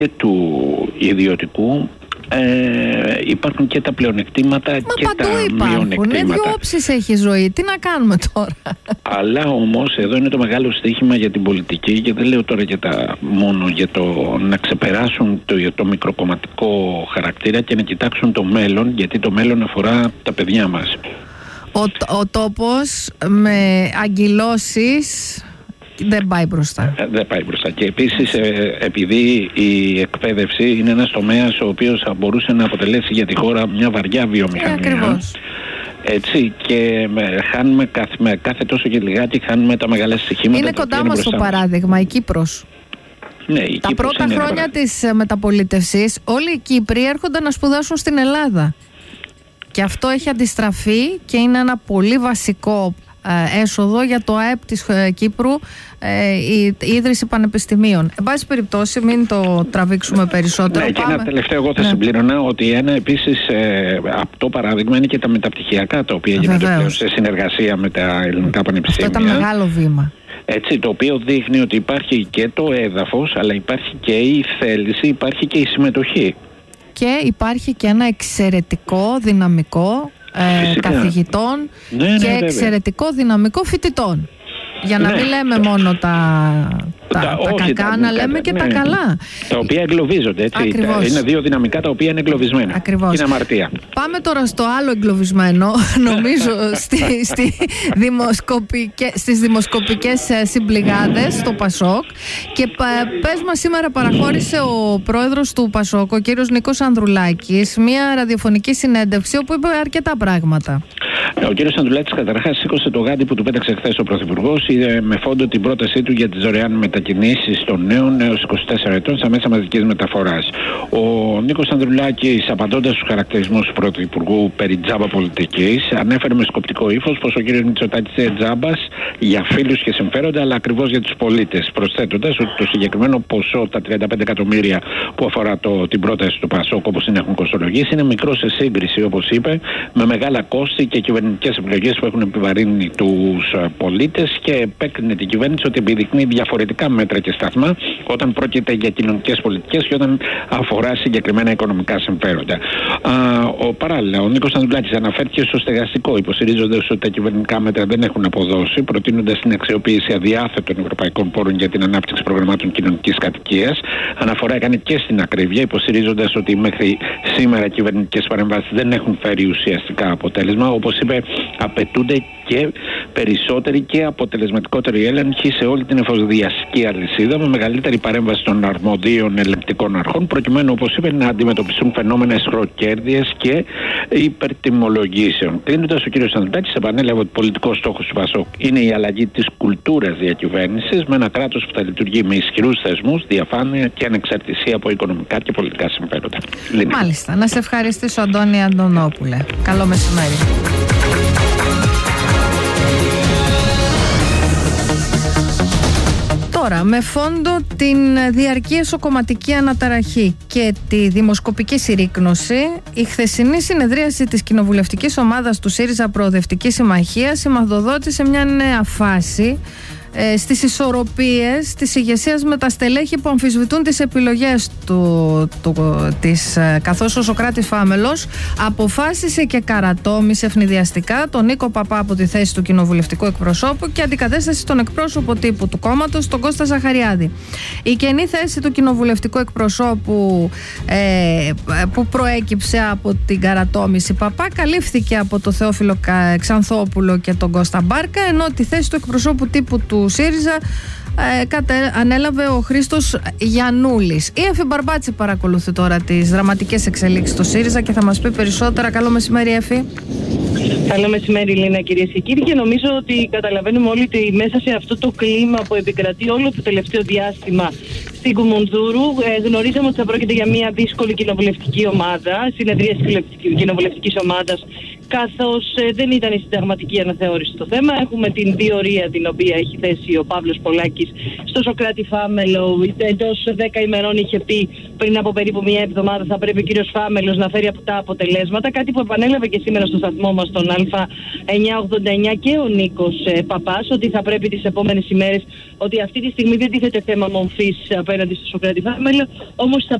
και του ιδιωτικού υπάρχουν και τα πλεονεκτήματα και τα μειονεκτήματα. Είναι δύο όψεις έχει η ζωή. Τι να κάνουμε τώρα? Αλλά όμως εδώ είναι το μεγάλο στοίχημα για την πολιτική, και δεν λέω τώρα μόνο για το να ξεπεράσουν το μικροκομματικό χαρακτήρα και να κοιτάξουν το μέλλον, γιατί το μέλλον αφορά τα παιδιά μας. Ο τόπος με αγκυλώσεις δεν πάει μπροστά. Δεν πάει μπροστά. Και επίσης επειδή η εκπαίδευση είναι ένας τομέας ο οποίος θα μπορούσε να αποτελέσει για τη χώρα μια βαριά βιομηχανία. Ακριβώς. Έτσι, και χάνουμε κάθε τόσο και λιγάκι χάνουμε τα μεγάλα στοιχήματα. Είναι κοντά μας το παράδειγμα, η Κύπρος. Ναι, η τα Κύπρος πρώτα χρόνια της μεταπολίτευσης όλοι οι Κύπροι έρχονταν να σπουδάσουν στην Ελλάδα. Και αυτό έχει αντιστραφεί και είναι ένα πολύ βασικό έσοδο για το ΑΕΠ της Κύπρου, η ίδρυση πανεπιστημίων. Εν πάση περιπτώσει, μην το τραβήξουμε περισσότερο. Ναι, και ένα τελευταίο εγώ θα συμπλήρωνα ότι ένα επίσης αυτό παράδειγμα είναι και τα μεταπτυχιακά, τα οποία γίνονται πλέον σε συνεργασία με τα ελληνικά πανεπιστήμια. Αυτό ήταν μεγάλο βήμα. Έτσι, το οποίο δείχνει ότι υπάρχει και το έδαφος, αλλά υπάρχει και η θέληση, υπάρχει και η συμμετοχή. Και υπάρχει και ένα εξαιρετικό δυναμικό καθηγητών και εξαιρετικό δυναμικό φοιτητών. Για να μην λέμε μόνο τα κακά, να λέμε και τα καλά. Τα οποία εγκλωβίζονται, έτσι. Είναι δύο δυναμικά τα οποία είναι εγκλωβισμένα. Ακριβώς. Είναι αμαρτία. Πάμε τώρα στο άλλο εγκλωβισμένο, νομίζω, στις δημοσκοπικές συμπληγάδες, στο Πασόκ. Και πες μας, σήμερα παραχώρησε ο πρόεδρος του Πασόκ, ο κύριος Νίκος Ανδρουλάκης, μια ραδιοφωνική συνέντευξη όπου είπε αρκετά πράγματα. Ο κύριος Ανδρουλάκης καταρχάς σήκωσε το γάντι που του πέταξε χθες ο Πρωθυπουργός με φόντο την πρότασή του για τις δωρεάν μετακινήσεις των νέων έως 24 ετών στα μέσα μαζικής μεταφοράς. Ο Νίκος Ανδρουλάκης, απαντώντας στους χαρακτηρισμούς του Πρωθυπουργού περί τζάμπα πολιτικής, ανέφερε με σκοπτικό ύφος πως ο κύριος Μητσοτάκης είναι τζάμπας για φίλους και συμφέροντα, αλλά ακριβώς για τους πολίτες, προσθέτοντας ότι το συγκεκριμένο ποσό, τα 35 εκατομμύρια που αφορά την πρόταση του Πασόκ, όπως την έχουν κοστολογήσει, είναι μικρό σε σύγκριση, όπως είπε, με μεγάλα κόστη και κυβερνητικές επιλογές που έχουν επιβαρύνει τους πολίτες, και επέκρινε την κυβέρνηση ότι επιδεικνύει διαφορετικά μέτρα και σταθμά όταν πρόκειται για κοινωνικές πολιτικές και όταν αφορά συγκεκριμένα οικονομικά συμφέροντα. Παράλληλα, ο Νίκος Ανδρουλάκης αναφέρθηκε στο στεγαστικό, υποστηρίζοντας ότι τα κυβερνητικά μέτρα δεν έχουν αποδώσει, προτείνοντας την αξιοποίηση αδιάθετων ευρωπαϊκών πόρων για την ανάπτυξη προγραμμάτων κοινωνικής κατοικίας. Αναφορά έκανε και στην ακρίβεια, υποστηρίζοντας ότι μέχρι σήμερα οι κυβερνητικές παρεμβάσεις δεν έχουν φέρει ουσιαστικά αποτέλεσμα. Όπως είπε, απαιτούνται και περισσότερη και αποτελεσματικότερη έλεγχη σε όλη την εφοδιαστική αλυσίδα, με μεγαλύτερη παρέμβαση των αρμοδίων ελεγκτικών αρχών, προκειμένου, όπως είπε, να αντιμετωπιστούν φαινόμενα εσχροκέρδειας και υπερτιμολογήσεων. Κλείνοντας, ο κ. Ανδρουλάκης επανέλαβε ότι πολιτικός στόχος του Πασόκ είναι η αλλαγή της κουλτούρας διακυβέρνησης, με ένα κράτος που θα λειτουργεί με ισχυρούς θεσμούς, διαφάνεια και ανεξαρτησία από οικονομικά και πολιτικά συμφέροντα. Μάλιστα. Να σε ευχαριστήσω, Αντώνη Αντωνόπουλε. Καλό μεσημέρι. Τώρα, με φόντο την διαρκή εσωκομματική αναταραχή και τη δημοσκοπική συρρίκνωση, η χθεσινή συνεδρίαση της κοινοβουλευτικής ομάδας του ΣΥΡΙΖΑ Προοδευτική Συμμαχία σηματοδότησε μια νέα φάση στις ισορροπίες της ηγεσίας με τα στελέχη που αμφισβητούν τις επιλογές της, καθώς ο Σωκράτης Φάμελος αποφάσισε και καρατόμησε ευνηδιαστικά τον Νίκο Παπά από τη θέση του κοινοβουλευτικού εκπροσώπου και αντικατέσταση στον εκπρόσωπο τύπου του κόμματος, τον Κώστα Ζαχαριάδη. Η κενή θέση του κοινοβουλευτικού εκπροσώπου που προέκυψε από την καρατόμηση Παπά καλύφθηκε από τον Θεόφιλο Ξανθόπουλο και τον Κώστα Μπάρκα, ενώ τη θέση του εκπροσώπου τύπου του ΣΥΡΙΖΑ ανέλαβε ο Χρήστος Γιαννούλης. Η Εφη Μπαρμπάτση παρακολουθεί τώρα τις δραματικές εξελίξεις του ΣΥΡΙΖΑ και θα μας πει περισσότερα. Καλό μεσημέρι, Εφη. Καλό μεσημέρι, Λίνα, κυρίες και κύριοι. Και νομίζω ότι καταλαβαίνουμε όλοι ότι μέσα σε αυτό το κλίμα που επικρατεί όλο το τελευταίο διάστημα στην Κουμουνδούρου, γνωρίζαμε ότι θα πρόκειται για μια δύσκολη κοινοβουλευτική ομάδα, συνεδρία κοινοβουλευτικής ομάδας, καθώς δεν ήταν η συνταγματική αναθεώρηση το θέμα. Έχουμε την διορία την οποία έχει θέσει ο Παύλος Πολάκης στο Σωκράτη Φάμελο. Εντός 10 ημερών είχε πει πριν από περίπου μια εβδομάδα θα πρέπει ο κύριος Φάμελος να φέρει τα αποτελέσματα. Κάτι που επανέλαβε και σήμερα στο σταθμό μας τον Α989 και ο Νίκος Παπάς, ότι θα πρέπει τις επόμενες ημέρες, ότι αυτή τη στιγμή δεν τίθεται θέμα μομφής απέναντι στο Σωκράτη Βάμελο, όμως θα